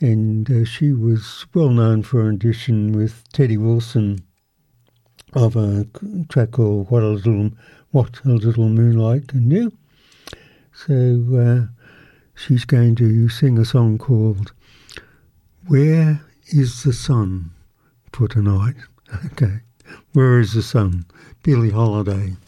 and she was well known for an audition with Teddy Wilson of a track called What a Little Moonlight Can Do. So she's going to sing a song called Where is the Sun for tonight. Okay, Where is the Sun? Billie Holiday.